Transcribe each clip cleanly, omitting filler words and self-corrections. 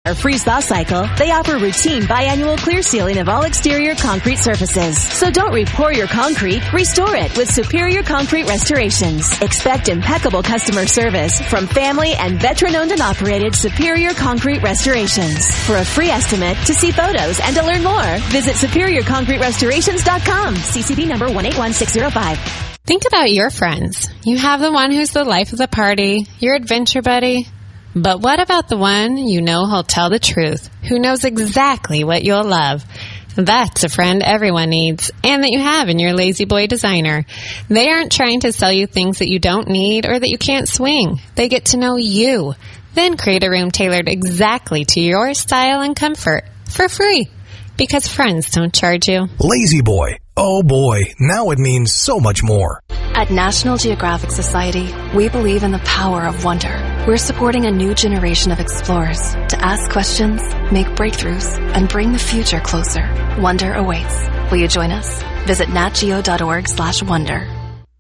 freeze-thaw cycle, they offer routine biannual clear sealing of all exterior concrete surfaces. So don't re-pour your concrete, restore it with Superior Concrete Restorations. Expect impeccable customer service from family and veteran-owned and operated Superior Concrete Restorations. For a free estimate, to see photos, and to learn more, visit SuperiorConcreteRestorations.com. CCB number 181605. Think about your friends. You have the one who's the life of the party, your adventure buddy. But what about the one you know who'll tell the truth, who knows exactly what you'll love? That's a friend everyone needs, and that you have in your Lazy Boy designer. They aren't trying to sell you things that you don't need or that you can't swing. They get to know you. Then create a room tailored exactly to your style and comfort for free. Because friends don't charge you. Lazy Boy. Oh boy, now it means so much more. At National Geographic Society, we believe in the power of wonder. We're supporting a new generation of explorers to ask questions, make breakthroughs, and bring the future closer. Wonder awaits. Will you join us? Visit natgeo.org/wonder.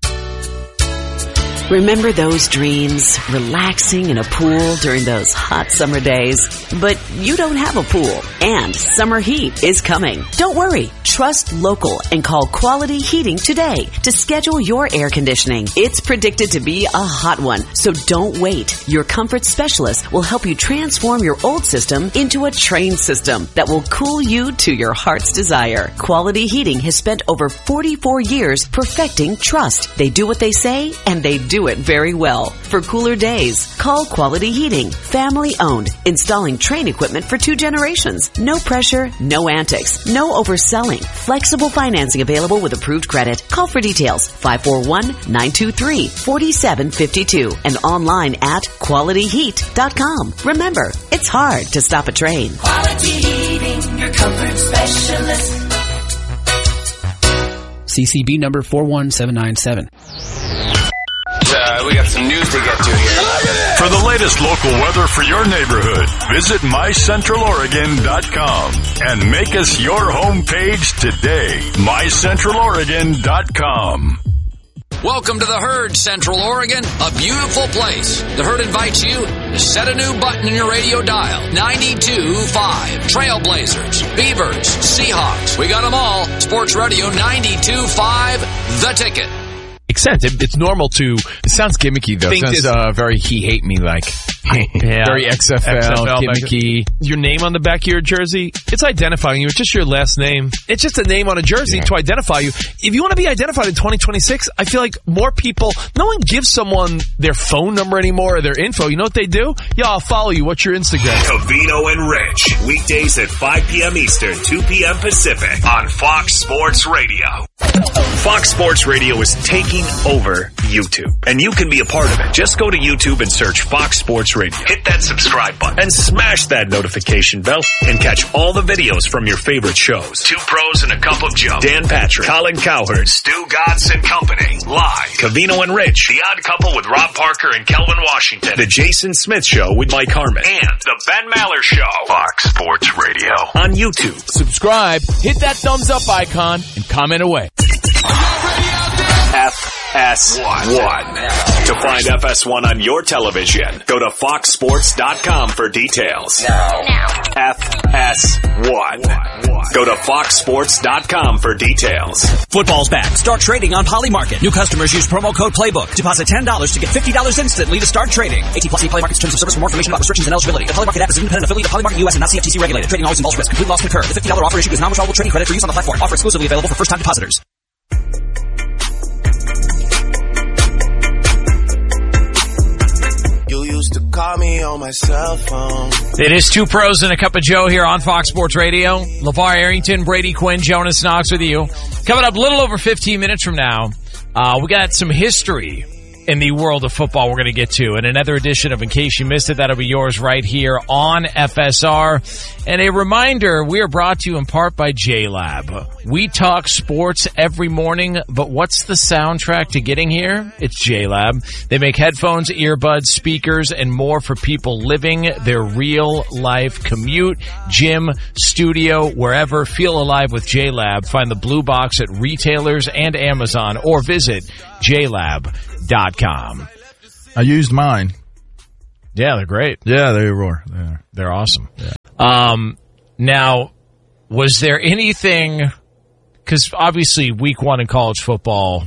Remember those dreams? Relaxing in a pool during those hot summer days? But you don't have a pool, and summer heat is coming. Don't worry. Trust local and call Quality Heating today to schedule your air conditioning. It's predicted to be a hot one, so don't wait. Your comfort specialist will help you transform your old system into a trained system that will cool you to your heart's desire. Quality Heating has spent over 44 years perfecting trust. They do what they say, and they do it very well. For cooler days, call Quality Heating. Family owned, installing Trane equipment for 2 generations. No pressure, no antics, no overselling. Flexible financing available with approved credit. Call for details. 541-923-4752 and online at qualityheat.com. Remember, it's hard to stop a Trane. Quality Heating, your comfort specialist. CCB number 41797. We got some news to get to here. For the latest local weather for your neighborhood, visit mycentraloregon.com and make us your homepage today. mycentraloregon.com. Welcome to the Herd, Central Oregon, a beautiful place. The Herd invites you to set a new button in your radio dial. 92.5. Trailblazers, Beavers, Seahawks. We got them all. Sports Radio 92.5, The Ticket. Except it's normal to. It sounds gimmicky though. Think it sounds very he hate me like. Yeah. Very XFL gimmicky. Your name on the back of your jersey, it's identifying you. It's just your last name. It's just a name on a jersey to identify you. If you want to be identified in 2026, I feel like more people, no one gives someone their phone number anymore or their info. You know what they do? Yeah, I'll follow you. What's your Instagram? Covino and Rich. Weekdays at 5 p.m. Eastern, 2 p.m. Pacific on Fox Sports Radio. Fox Sports Radio is taking over YouTube, and you can be a part of it. Just go to YouTube and search Fox Sports Radio. Hit that subscribe button and smash that notification bell and catch all the videos from your favorite shows. 2 Pros and a Cup of Joe. Dan Patrick, Colin Cowherd, Stu Godson Company. Live. Covino and Rich. The Odd Couple with Rob Parker and Kelvin Washington. The Jason Smith Show with Mike Harmon. And The Ben Maller Show. Fox Sports Radio. On YouTube. Subscribe, hit that thumbs up icon, and comment away. FS1. To find FS1 on your television, go to foxsports.com for details. FS1. Go to foxsports.com for details. Football's back. Start trading on Polymarket. New customers use promo code PLAYBOOK. Deposit $10 to get $50 instantly to start trading. 18+ see Polymarket's terms of service for more information about restrictions and eligibility. The Polymarket app is an independent affiliate of Polymarket US and not CFTC regulated. Trading always involves risk. Complete loss concurred. The $50 offer issued is non-withdrawable trading credit for use on the platform. Offer exclusively available for first-time depositors. Call me on my cell phone. It is 2 Pros and a Cup of Joe here on Fox Sports Radio. LeVar Arrington, Brady Quinn, Jonas Knox with you. Coming up a little over 15 minutes from now, we got some history in the world of football we're going to get to. And another edition of In Case You Missed It, that'll be yours right here on FSR. And a reminder, we are brought to you in part by JLab. We talk sports every morning, but what's the soundtrack to getting here? It's JLab. They make headphones, earbuds, speakers, and more for people living their real life commute, gym, studio, wherever. Feel alive with JLab. Find the blue box at retailers and Amazon or visit JLab.com. I used mine. Yeah, they're great. Yeah, they were. They're awesome. Yeah. Now, was there anything, because obviously week 1 in college football,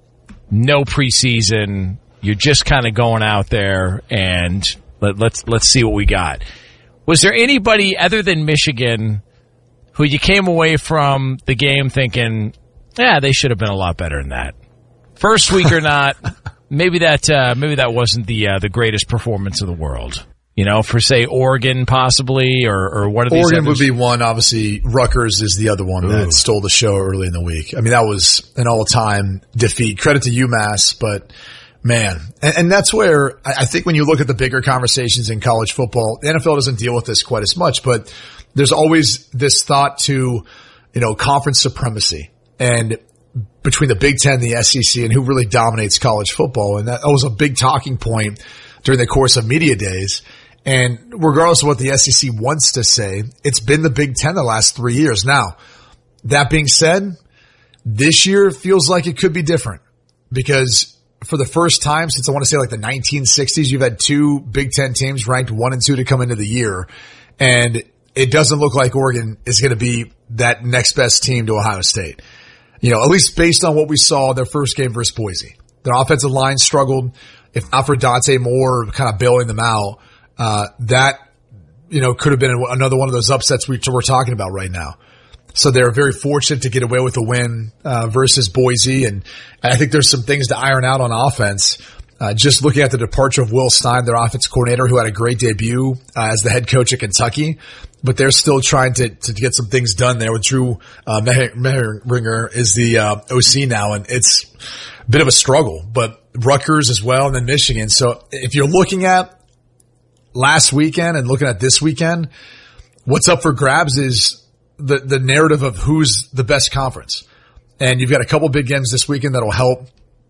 no preseason, you're just kind of going out there and let's see what we got. Was there anybody other than Michigan who you came away from the game thinking, yeah, they should have been a lot better than that? First week or not, maybe that wasn't the greatest performance of the world. You know, for say Oregon possibly, or one of these. Oregon would be one. Obviously, Rutgers is the other one that stole the show early in the week. I mean, that was an all-time defeat. Credit to UMass, but man, and that's where I think when you look at the bigger conversations in college football, the NFL doesn't deal with this quite as much, but there's always this thought to, conference supremacy and between the Big Ten and the SEC and who really dominates college football. And that was a big talking point during the course of media days. And regardless of what the SEC wants to say, it's been the Big Ten the last 3 years. Now, that being said, this year feels like it could be different because for the first time since I want to say like the 1960s, you've had 2 Big Ten teams ranked 1 and 2 to come into the year. And it doesn't look like Oregon is going to be that next best team to Ohio State. At least based on what we saw in their first game versus Boise. Their offensive line struggled. If not for Dante Moore kind of bailing them out, that could have been another one of those upsets we're talking about right now. So they're very fortunate to get away with a win versus Boise, and I think there's some things to iron out on offense. Just looking at the departure of Will Stein, their offense coordinator, who had a great debut as the head coach at Kentucky, but they're still trying to get some things done there. With Drew Mehringer is the OC now, and it's a bit of a struggle. But Rutgers as well, and then Michigan. So if you're looking at last weekend and looking at this weekend, what's up for grabs is the narrative of who's the best conference. And you've got a couple big games this weekend that'll help,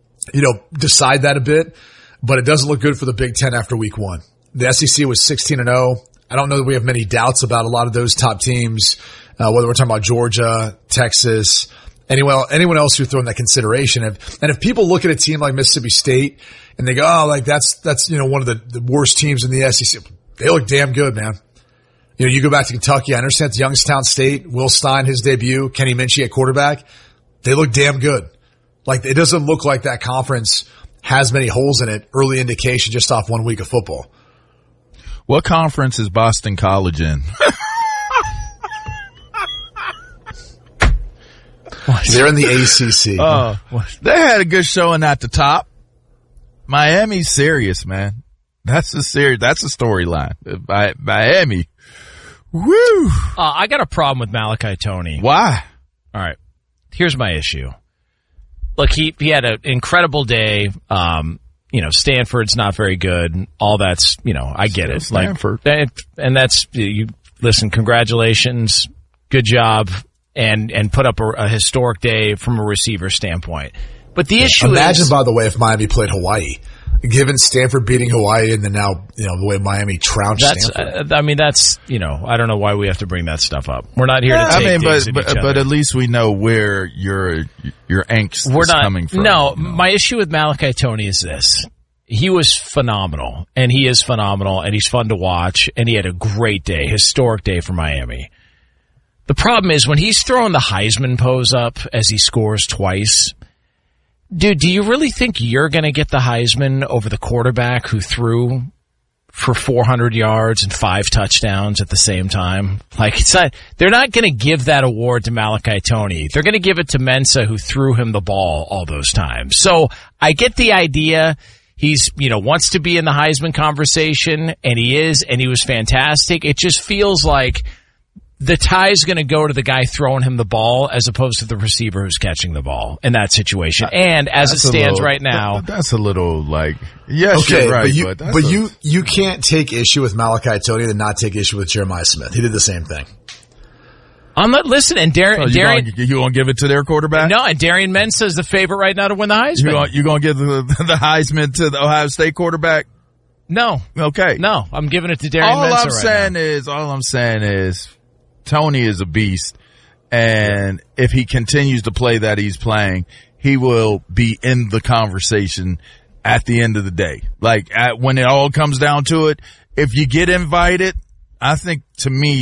decide that a bit, but it doesn't look good for the Big Ten after week 1. The SEC was 16-0. I don't know that we have many doubts about a lot of those top teams, whether we're talking about Georgia, Texas, anyone else who throw in that consideration. And if people look at a team like Mississippi State and they go, oh, like that's one of the worst teams in the SEC, they look damn good, man. You go back to Kentucky. I understand it's Youngstown State, Will Stein, his debut, Kenny Minchie at quarterback. They look damn good. Like, it doesn't look like that conference has many holes in it. Early indication just off 1 week of football. What conference is Boston College in? They're in the ACC. They had a good showing at the top. Miami's serious, man. That's a storyline. Miami. Woo! I got a problem with Malachi Toney. Why? All right. Here's my issue. Look, he had an incredible day. Stanford's not very good. All that's, I get it. Stanford. And that's, listen, congratulations. Good job. And put up a historic day from a receiver standpoint. But the issue Imagine, by the way, if Miami played Hawaii. Given Stanford beating Hawaii and then now, the way Miami trounced Stanford. I don't know why we have to bring that stuff up. We're not here to take digs at each other. But at least we know where your angst is coming from. No, my issue with Malachi Toney is this. He was phenomenal, and he is phenomenal, and he's fun to watch, and he had a great day, historic day for Miami. The problem is when he's throwing the Heisman pose up as he scores twice, dude, do you really think you're going to get the Heisman over the quarterback who threw for 400 yards and 5 touchdowns at the same time? Like, they're not going to give that award to Malachi Toney. They're going to give it to Mensa, who threw him the ball all those times. So I get the idea. He's, wants to be in the Heisman conversation, and he is, and he was fantastic. It just feels like the tie's going to go to the guy throwing him the ball as opposed to the receiver who's catching the ball in that situation. And as it stands right now, that's a little like, yes, okay, you're right. But you can't take issue with Malachi Toney and not take issue with Jeremiah Smith. He did the same thing. I'm not listening. Darian, you gonna give it to their quarterback? No, and Darian Mensa is the favorite right now to win the Heisman. You gonna give the Heisman to the Ohio State quarterback? No. Okay. No, I'm giving it to Darian Mensa All I'm saying is, Toney is a beast, and if he continues to play that he's playing, he will be in the conversation at the end of the day. Like when it all comes down to it, if you get invited, I think to me,